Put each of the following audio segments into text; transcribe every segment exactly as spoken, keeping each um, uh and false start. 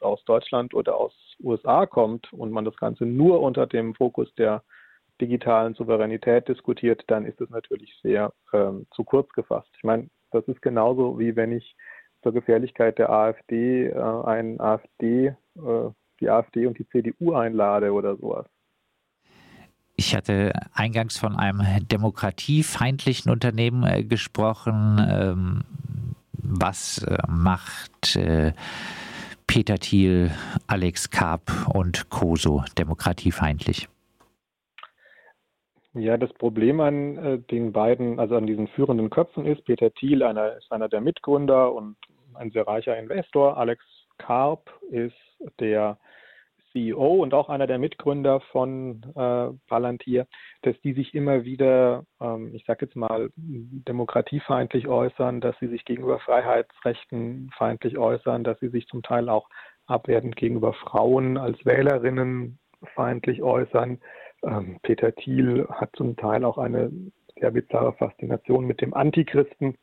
aus Deutschland oder aus U S A kommt und man das Ganze nur unter dem Fokus der digitalen Souveränität diskutiert, dann ist es natürlich sehr ähm, zu kurz gefasst. Ich meine, das ist genauso wie wenn ich zur Gefährlichkeit der AfD äh, ein AfD, äh, die AfD und die C D U einlade oder sowas. Ich hatte eingangs von einem demokratiefeindlichen Unternehmen äh, gesprochen. Ähm, was äh, macht äh, Peter Thiel, Alex Karp und Co. so demokratiefeindlich? Ja, das Problem an äh, den beiden, also an diesen führenden Köpfen ist, Peter Thiel einer, ist einer der Mitgründer und ein sehr reicher Investor. Alex Karp ist der C E O und auch einer der Mitgründer von äh, Palantir, dass die sich immer wieder, ähm, ich sage jetzt mal, demokratiefeindlich äußern, dass sie sich gegenüber Freiheitsrechten feindlich äußern, dass sie sich zum Teil auch abwertend gegenüber Frauen als Wählerinnen feindlich äußern. Ähm, Peter Thiel hat zum Teil auch eine sehr bizarre Faszination mit dem Antichristen.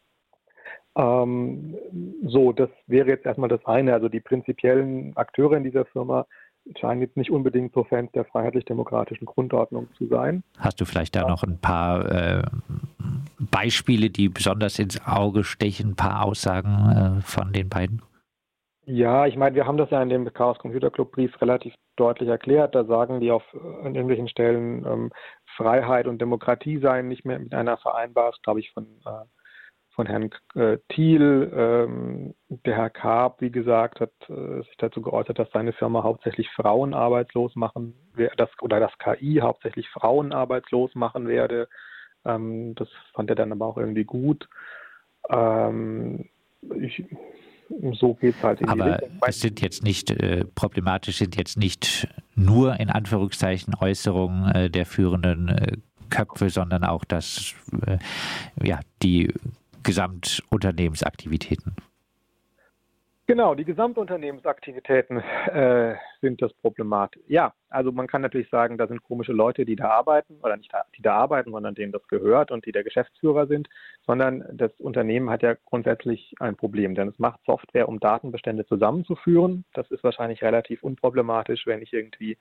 Ähm, so, das wäre jetzt erstmal das eine. Also die prinzipiellen Akteure in dieser Firma scheinen jetzt nicht unbedingt so Fans der freiheitlich-demokratischen Grundordnung zu sein. Hast du vielleicht da noch ein paar äh, Beispiele, die besonders ins Auge stechen, ein paar Aussagen äh, von den beiden? Ja, ich meine, wir haben das ja in dem Chaos Computer Club Brief relativ deutlich erklärt. Da sagen die auf an irgendwelchen Stellen, ähm, Freiheit und Demokratie seien nicht mehr miteinander vereinbar, glaube ich, von äh, von Herrn äh, Thiel. Ähm, der Herr Karp, wie gesagt, hat äh, sich dazu geäußert, dass seine Firma hauptsächlich Frauen arbeitslos machen das, oder das K I hauptsächlich Frauen arbeitslos machen werde. Ähm, das fand er dann aber auch irgendwie gut. Ähm, ich, so geht es halt in aber die Richtung. Es sind jetzt nicht, äh, problematisch sind jetzt nicht nur in Anführungszeichen Äußerungen äh, der führenden äh, Köpfe, sondern auch das, äh, ja, die Gesamtunternehmensaktivitäten. Genau, die Gesamtunternehmensaktivitäten äh, sind das Problematisch. Ja, also man kann natürlich sagen, da sind komische Leute, die da arbeiten, oder nicht da, die da arbeiten, sondern denen das gehört und die der Geschäftsführer sind, sondern das Unternehmen hat ja grundsätzlich ein Problem, denn es macht Software, um Datenbestände zusammenzuführen. Das ist wahrscheinlich relativ unproblematisch, wenn ich irgendwie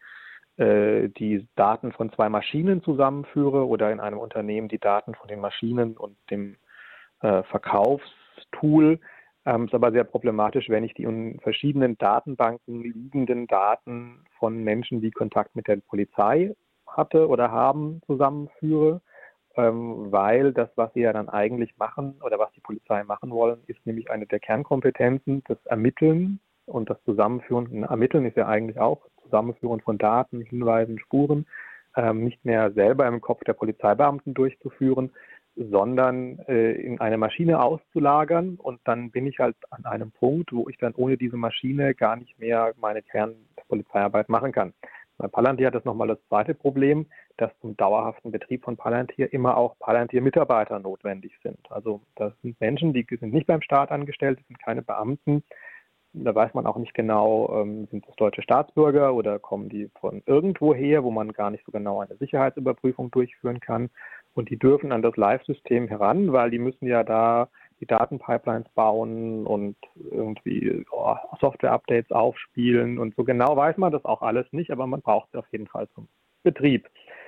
äh, die Daten von zwei Maschinen zusammenführe oder in einem Unternehmen die Daten von den Maschinen und dem äh, Verkaufstool. Ähm, ist aber sehr problematisch, wenn ich die in verschiedenen Datenbanken liegenden Daten von Menschen, die Kontakt mit der Polizei hatte oder haben, zusammenführe, ähm, weil das, was sie ja dann eigentlich machen oder was die Polizei machen wollen, ist nämlich eine der Kernkompetenzen, das Ermitteln und das Zusammenführen. Ermitteln ist ja eigentlich auch Zusammenführen von Daten, Hinweisen, Spuren, ähm, nicht mehr selber im Kopf der Polizeibeamten durchzuführen, sondern äh, in eine Maschine auszulagern, und dann bin ich halt an einem Punkt, wo ich dann ohne diese Maschine gar nicht mehr meine Kernpolizeiarbeit machen kann. Bei Palantir hat das nochmal das zweite Problem, dass zum dauerhaften Betrieb von Palantir immer auch Palantir-Mitarbeiter notwendig sind. Also das sind Menschen, die sind nicht beim Staat angestellt, das sind keine Beamten. Da weiß man auch nicht genau, ähm, sind das deutsche Staatsbürger oder kommen die von irgendwo her, wo man gar nicht so genau eine Sicherheitsüberprüfung durchführen kann. Und die dürfen an das Live-System heran, weil die müssen ja da die Datenpipelines bauen und irgendwie oh, Software-Updates aufspielen. Und so genau weiß man das auch alles nicht, aber man braucht es auf jeden Fall zum Betrieb.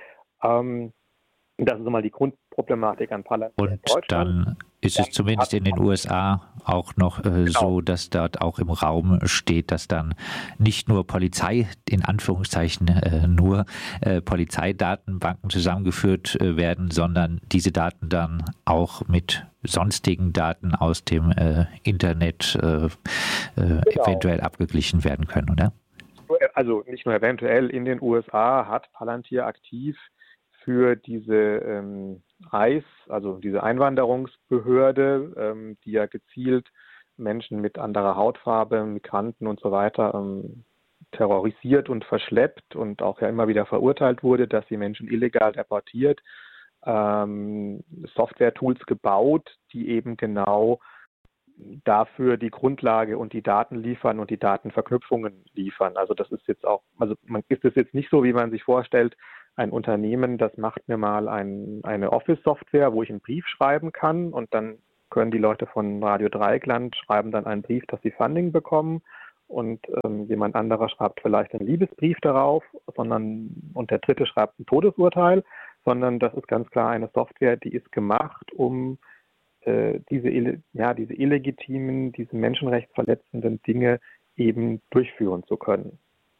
Ähm, das ist mal die Grundproblematik an Palantir in Deutschland. Und dann ist es zumindest in den U S A auch noch äh, genau. so, dass dort auch im Raum steht, dass dann nicht nur Polizei, in Anführungszeichen äh, nur äh, Polizeidatenbanken zusammengeführt äh, werden, sondern diese Daten dann auch mit sonstigen Daten aus dem äh, Internet äh, äh, genau. eventuell abgeglichen werden können, oder? Also nicht nur eventuell, in den U S A hat Palantir aktiv für diese ähm, I C E, also diese Einwanderungsbehörde, ähm, die ja gezielt Menschen mit anderer Hautfarbe, Migranten und so weiter ähm, terrorisiert und verschleppt und auch ja immer wieder verurteilt wurde, dass sie Menschen illegal deportiert, ähm, Software-Tools gebaut, die eben genau dafür die Grundlage und die Daten liefern und die Datenverknüpfungen liefern. Also das ist jetzt auch, also man ist es jetzt nicht so, wie man sich vorstellt, ein Unternehmen, das macht mir mal ein, eine Office-Software, wo ich einen Brief schreiben kann, und dann können die Leute von Radio Dreieckland schreiben dann einen Brief, dass sie Funding bekommen, und ähm, jemand anderer schreibt vielleicht einen Liebesbrief darauf, sondern und der dritte schreibt ein Todesurteil, sondern das ist ganz klar eine Software, die ist gemacht, um äh, diese, ja, diese illegitimen, diese menschenrechtsverletzenden Dinge eben durchführen zu können.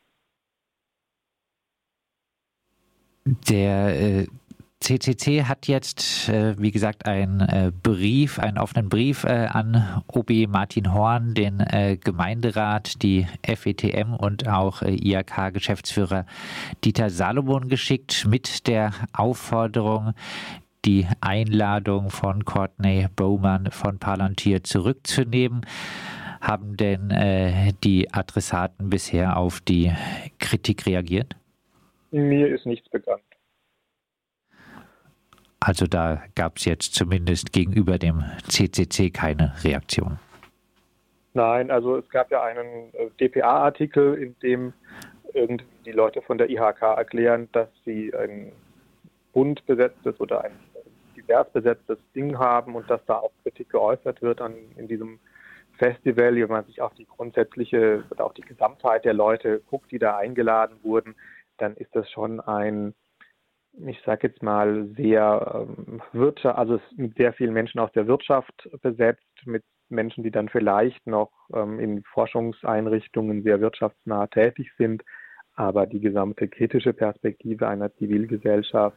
Der äh, C C C hat jetzt, äh, wie gesagt, einen äh, Brief, einen offenen Brief äh, an O B Martin Horn, den äh, Gemeinderat, die F E T M und auch äh, I H K-Geschäftsführer Dieter Salomon geschickt mit der Aufforderung, die Einladung von Courtney Bowman von Palantir zurückzunehmen. Haben denn äh, die Adressaten bisher auf die Kritik reagiert? Mir ist nichts bekannt. Also da gab es jetzt zumindest gegenüber dem C C C keine Reaktion. Nein, also es gab ja einen D P A-Artikel, in dem irgendwie die Leute von der I H K erklären, dass sie ein bunt besetztes oder ein divers besetztes Ding haben und dass da auch Kritik geäußert wird an, in diesem Festival, wenn man sich auf die grundsätzliche oder auch die Gesamtheit der Leute guckt, die da eingeladen wurden, dann ist das schon ein, ich sage jetzt mal, sehr ähm, Wirtschaft, also es mit sehr vielen Menschen aus der Wirtschaft besetzt, mit Menschen, die dann vielleicht noch ähm, in Forschungseinrichtungen sehr wirtschaftsnah tätig sind, aber die gesamte kritische Perspektive einer Zivilgesellschaft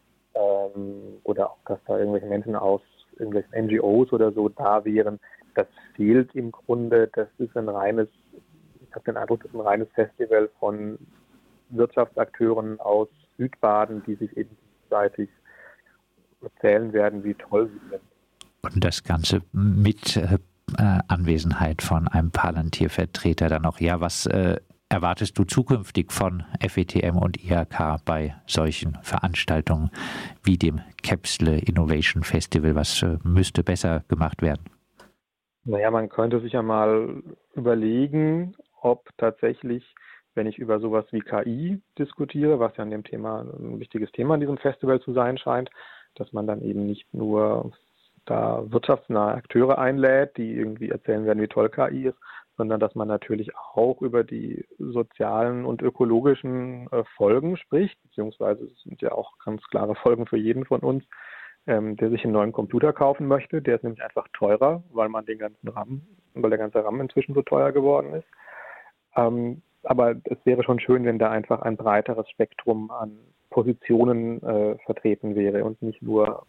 ähm, oder auch, dass da irgendwelche Menschen aus irgendwelchen N G Os oder so da wären, das fehlt im Grunde. Das ist ein reines, ich habe den Eindruck, das ist ein reines Festival von Wirtschaftsakteuren aus Südbaden, die sich eben gegenseitig erzählen werden, wie toll sie sind. Und das Ganze mit äh, Anwesenheit von einem Palantir-Vertreter dann auch. Ja, was äh, erwartest du zukünftig von F E T M und I H K bei solchen Veranstaltungen wie dem Capsule Innovation Festival? Was äh, müsste besser gemacht werden? Naja, man könnte sich ja mal überlegen, ob tatsächlich, wenn ich über sowas wie K I diskutiere, was ja an dem Thema ein wichtiges Thema in diesem Festival zu sein scheint, dass man dann eben nicht nur da wirtschaftsnahe Akteure einlädt, die irgendwie erzählen werden, wie toll K I ist, sondern dass man natürlich auch über die sozialen und ökologischen äh, Folgen spricht, beziehungsweise es sind ja auch ganz klare Folgen für jeden von uns, ähm, der sich einen neuen Computer kaufen möchte. Der ist nämlich einfach teurer, weil man den ganzen RAM, weil der ganze RAM inzwischen so teuer geworden ist. Ähm, aber es wäre schon schön, wenn da einfach ein breiteres Spektrum an Positionen äh, vertreten wäre und nicht nur,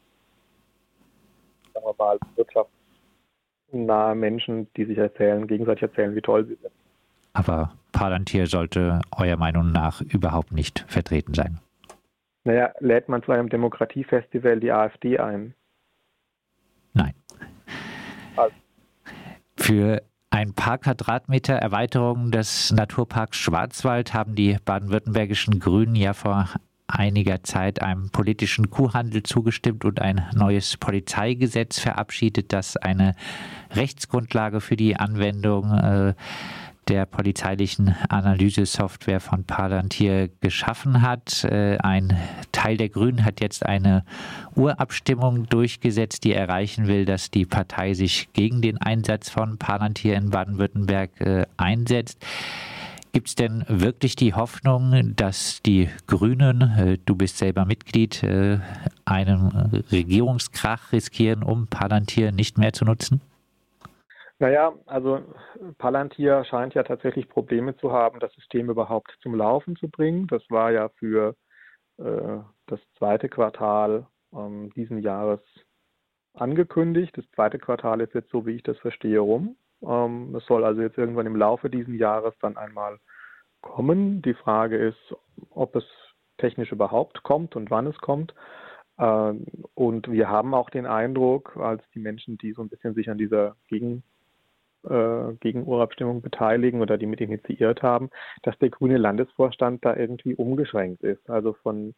sagen wir mal, wirtschaftsnahe Menschen, die sich erzählen, gegenseitig erzählen, wie toll sie sind. Aber Palantir sollte eurer Meinung nach überhaupt nicht vertreten sein. Naja, lädt man zu einem Demokratiefestival die AfD ein? Nein. Also. Für ein paar Quadratmeter Erweiterung des Naturparks Schwarzwald haben die baden-württembergischen Grünen ja vor einiger Zeit einem politischen Kuhhandel zugestimmt und ein neues Polizeigesetz verabschiedet, das eine Rechtsgrundlage für die Anwendung äh, der polizeilichen Analysesoftware von Palantir geschaffen hat. Ein Teil der Grünen hat jetzt eine Urabstimmung durchgesetzt, die erreichen will, dass die Partei sich gegen den Einsatz von Palantir in Baden-Württemberg einsetzt. Gibt es denn wirklich die Hoffnung, dass die Grünen, du bist selber Mitglied, einen Regierungskrach riskieren, um Palantir nicht mehr zu nutzen? Naja, also Palantir scheint ja tatsächlich Probleme zu haben, das System überhaupt zum Laufen zu bringen. Das war ja für äh, das zweite Quartal ähm, diesen Jahres angekündigt. Das zweite Quartal ist jetzt, so wie ich das verstehe, rum. Ähm, es soll also jetzt irgendwann im Laufe dieses Jahres dann einmal kommen. Die Frage ist, ob es technisch überhaupt kommt und wann es kommt. Ähm, und wir haben auch den Eindruck, als die Menschen, die so ein bisschen sich an dieser Gegen gegen Urabstimmung beteiligen oder die mit initiiert haben, dass der grüne Landesvorstand da irgendwie umgeschränkt ist. Also von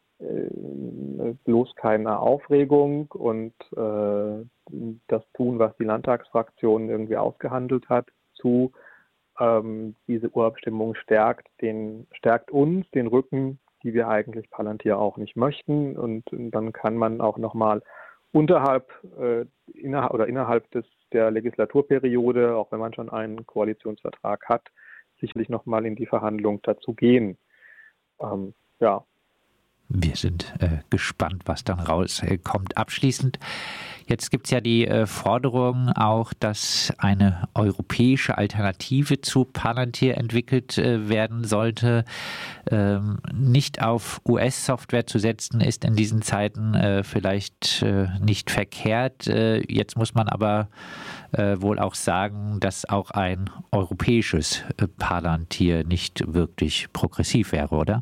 äh, bloß keiner Aufregung und äh, das tun, was die Landtagsfraktion irgendwie ausgehandelt hat, zu ähm, diese Urabstimmung stärkt, den, stärkt uns den Rücken, die wir eigentlich Palantir auch nicht möchten. Und, und dann kann man auch nochmal unterhalb äh, innerhalb oder innerhalb des der Legislaturperiode, auch wenn man schon einen Koalitionsvertrag hat, sicherlich nochmal in die Verhandlung dazu gehen. Ähm, ja. Wir sind äh, gespannt, was dann rauskommt. Äh, Abschließend, jetzt gibt es ja die äh, Forderung auch, dass eine europäische Alternative zu Palantir entwickelt äh, werden sollte. Ähm, nicht auf U S-Software zu setzen, ist in diesen Zeiten äh, vielleicht äh, nicht verkehrt. Äh, jetzt muss man aber äh, wohl auch sagen, dass auch ein europäisches äh, Palantir nicht wirklich progressiv wäre, oder?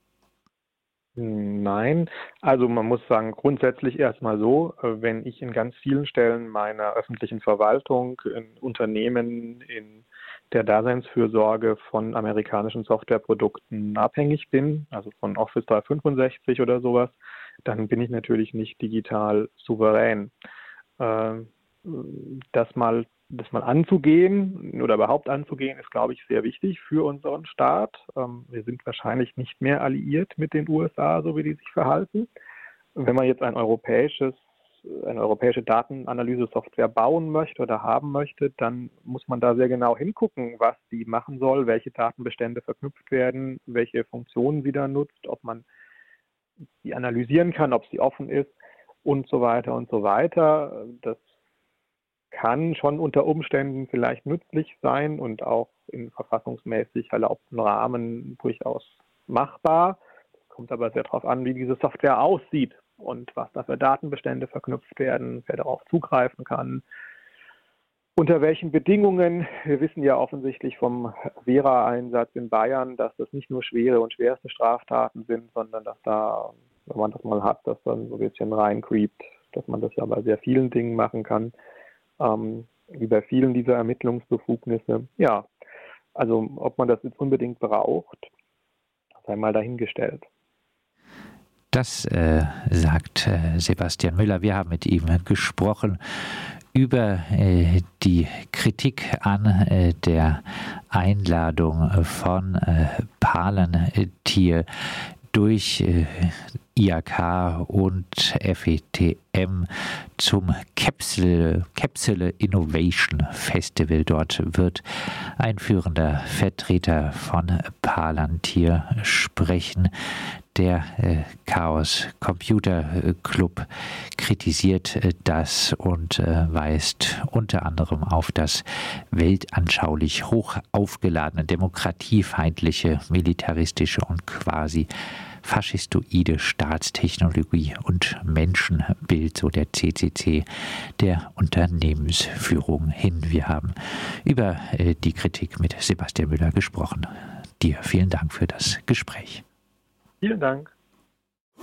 Nein, also man muss sagen, grundsätzlich erstmal so, wenn ich in ganz vielen Stellen meiner öffentlichen Verwaltung, in Unternehmen, in der Daseinsfürsorge von amerikanischen Softwareprodukten abhängig bin, also von Office dreihundertfünfundsechzig oder sowas, dann bin ich natürlich nicht digital souverän. Das mal Das mal anzugehen oder überhaupt anzugehen, ist, glaube ich, sehr wichtig für unseren Staat. Ähm, wir sind wahrscheinlich nicht mehr alliiert mit den U S A, so wie die sich verhalten. Wenn man jetzt ein europäisches, eine europäische Datenanalyse-Software bauen möchte oder haben möchte, dann muss man da sehr genau hingucken, was die machen soll, welche Datenbestände verknüpft werden, welche Funktionen sie da nutzt, ob man die analysieren kann, ob sie offen ist und so weiter und so weiter. Das kann schon unter Umständen vielleicht nützlich sein und auch in verfassungsmäßig erlaubten Rahmen durchaus machbar. Es kommt aber sehr darauf an, wie diese Software aussieht und was da für Datenbestände verknüpft werden, wer darauf zugreifen kann, unter welchen Bedingungen. Wir wissen ja offensichtlich vom Vera-Einsatz in Bayern, dass das nicht nur schwere und schwerste Straftaten sind, sondern dass da, wenn man das mal hat, dass dann so ein bisschen reincreept, dass man das ja bei sehr vielen Dingen machen kann. Ähm, wie bei vielen dieser Ermittlungsbefugnisse. Ja, also ob man das jetzt unbedingt braucht, sei mal dahingestellt. Das äh, sagt äh, Sebastian Müller. Wir haben mit ihm gesprochen über äh, die Kritik an äh, der Einladung von äh, Palantir durch äh, I A K und F E T M zum Capsule, Capsule Innovation Festival. Dort wird ein führender Vertreter von Palantir sprechen. Der äh, Chaos Computer Club kritisiert äh, das und äh, weist unter anderem auf das weltanschaulich hoch aufgeladene, demokratiefeindliche, militaristische und quasi faschistoide Staatstechnologie und Menschenbild, so der C C C, der Unternehmensführung hin. Wir haben über äh, die Kritik mit Sebastian Müller gesprochen. Dir vielen Dank für das Gespräch. Vielen Dank.